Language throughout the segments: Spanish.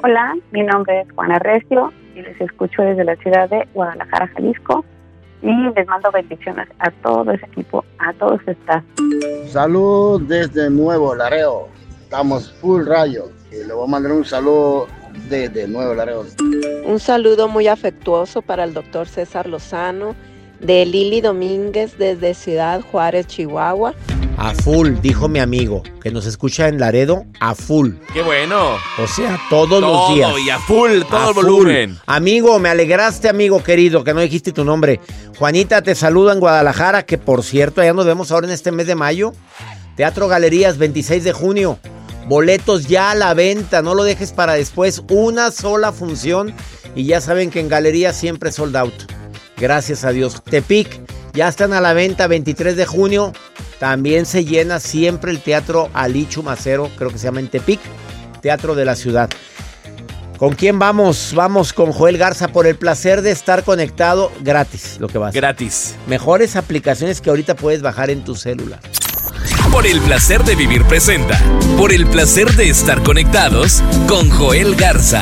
Hola, mi nombre es Juana Recio y les escucho desde la ciudad de Guadalajara, Jalisco. Y les mando bendiciones a todo ese equipo, a todo ese staff. Salud desde Nuevo Laredo. Estamos full rayo. Y le voy a mandar un saludo desde Nuevo Laredo. Un saludo muy afectuoso para el doctor César Lozano, de Lili Domínguez desde Ciudad Juárez, Chihuahua. A full, dijo mi amigo, que nos escucha en Laredo, a full. ¡Qué bueno! O sea, todos los días. Y a full, todo el full. volumen. Amigo, me alegraste, amigo querido, que no dijiste tu nombre. Juanita, te saluda en Guadalajara, que por cierto, allá nos vemos ahora en este mes de mayo. Teatro Galerías, 26 de junio. Boletos ya a la venta, no lo dejes para después. Una sola función y ya saben que en Galerías siempre sold out. Gracias a Dios. Tepic, ya están a la venta, 23 de junio. También se llena siempre el Teatro Ali Chumacero, creo que se llama en Tepic, Teatro de la Ciudad. ¿Con quién vamos? Vamos con Joel Garza, por el placer de estar conectado, gratis, lo que vas. Gratis. Mejores aplicaciones que ahorita puedes bajar en tu celular. Por el placer de vivir presenta, por el placer de estar conectados con Joel Garza.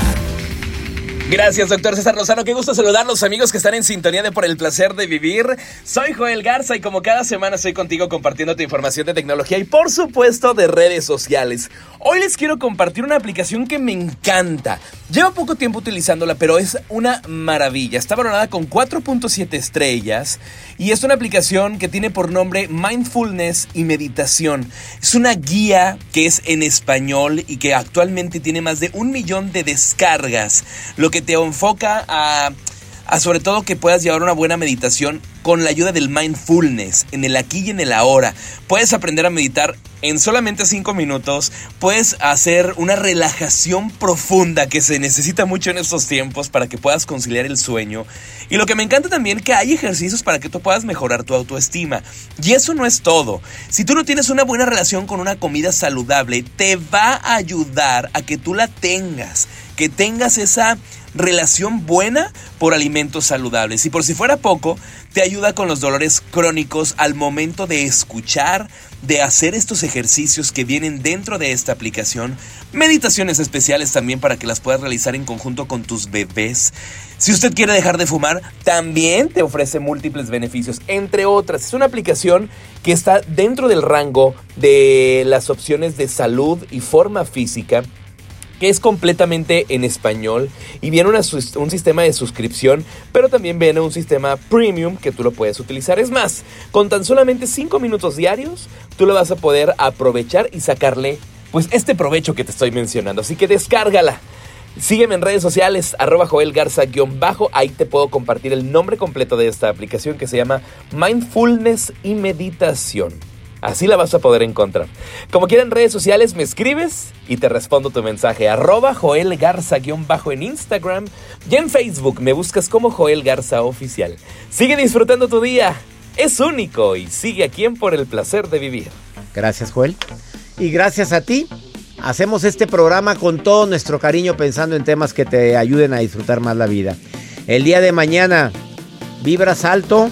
Gracias, doctor César Lozano. Qué gusto saludar a los amigos que están en sintonía de Por el Placer de Vivir. Soy Joel Garza y como cada semana estoy contigo compartiendo tu información de tecnología y por supuesto de redes sociales. Hoy les quiero compartir una aplicación que me encanta. Llevo poco tiempo utilizándola, pero es una maravilla. Está valorada con 4.7 estrellas y es una aplicación que tiene por nombre Mindfulness y Meditación. Es una guía que es en español y que actualmente tiene más de 1 millón de descargas, lo que te enfoca a sobre todo que puedas llevar una buena meditación con la ayuda del mindfulness, en el aquí y en el ahora. Puedes aprender a meditar en solamente 5 minutos, puedes hacer una relajación profunda que se necesita mucho en estos tiempos para que puedas conciliar el sueño. Y lo que me encanta también es que hay ejercicios para que tú puedas mejorar tu autoestima. Y eso no es todo. Si tú no tienes una buena relación con una comida saludable, te va a ayudar a que tú la tengas, que tengas esa relación buena por alimentos saludables. Y por si fuera poco, te ayuda con los dolores crónicos al momento de escuchar, de hacer estos ejercicios que vienen dentro de esta aplicación. Meditaciones especiales también para que las puedas realizar en conjunto con tus bebés. Si usted quiere dejar de fumar, también te ofrece múltiples beneficios, entre otras. Es una aplicación que está dentro del rango de las opciones de salud y forma física, que es completamente en español y viene un sistema de suscripción, pero también viene un sistema premium que tú lo puedes utilizar. Es más, con tan solamente 5 minutos diarios, tú lo vas a poder aprovechar y sacarle pues este provecho que te estoy mencionando. Así que descárgala. Sígueme en redes sociales, @JoelGarza_, ahí te puedo compartir el nombre completo de esta aplicación que se llama Mindfulness y Meditación. Así la vas a poder encontrar. Como quieran, en redes sociales me escribes y te respondo tu mensaje. @JoelGarza_ en Instagram y en Facebook me buscas como Joel Garza Oficial. Sigue disfrutando tu día. Es único y sigue aquí en Por el Placer de Vivir. Gracias, Joel. Y gracias a ti. Hacemos este programa con todo nuestro cariño pensando en temas que te ayuden a disfrutar más la vida. El día de mañana, ¿vibras alto?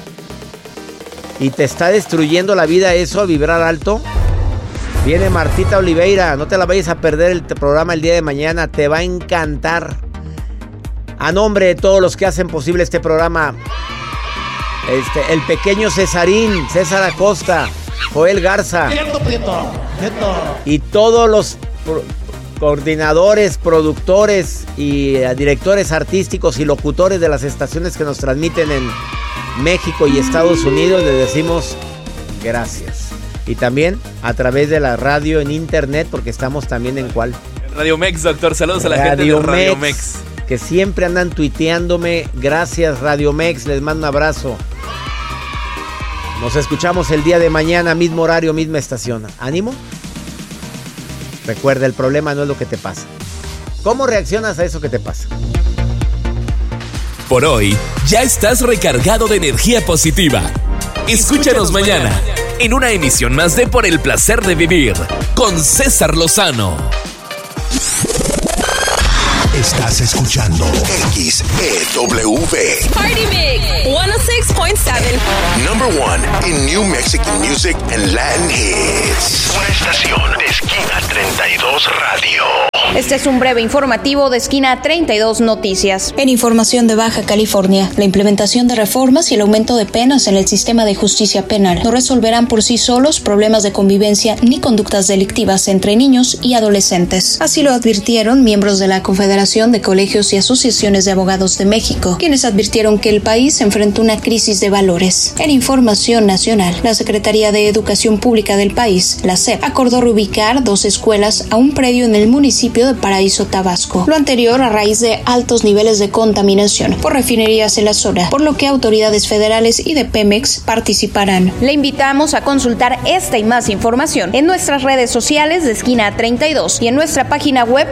¿Y te está destruyendo la vida eso, vibrar alto? Viene Martita Oliveira, no te la vayas a perder el programa el día de mañana, te va a encantar. A nombre de todos los que hacen posible este programa, el pequeño Cesarín, César Acosta, Joel Garza y todos los coordinadores, productores y directores artísticos y locutores de las estaciones que nos transmiten en México y Estados Unidos, les decimos gracias. Y también a través de la radio en internet, porque estamos también en ¿cuál? Radio Mex, doctor. Saludos a la gente de Radio Mex, que siempre andan tuiteándome. Gracias, Radio Mex, les mando un abrazo. Nos escuchamos el día de mañana, mismo horario, misma estación. ¿Ánimo? Recuerda, el problema no es lo que te pasa. ¿Cómo reaccionas a eso que te pasa? Por hoy, ya estás recargado de energía positiva. Escúchanos mañana en una emisión más de Por el Placer de Vivir con César Lozano. Estás escuchando XEW Party Mix 106.7. Number 1 in New Mexican music and Latin hits. Una estación de Esquina 32 Radio. Este es un breve informativo de Esquina 32 Noticias. En información de Baja California, la implementación de reformas y el aumento de penas en el sistema de justicia penal no resolverán por sí solos problemas de convivencia ni conductas delictivas entre niños y adolescentes. Así lo advirtieron miembros de la Confederación de Colegios y Asociaciones de Abogados de México, quienes advirtieron que el país enfrenta una crisis de valores. En información nacional, la Secretaría de Educación Pública del país, la SEP, acordó reubicar 2 escuelas a un predio en el municipio de Paraíso, Tabasco. Lo anterior a raíz de altos niveles de contaminación por refinerías en la zona, por lo que autoridades federales y de Pemex participarán. Le invitamos a consultar esta y más información en nuestras redes sociales de Esquina 32 y en nuestra página web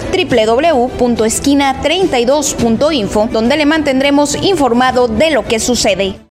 www.esquina32.info, donde le mantendremos informado de lo que sucede.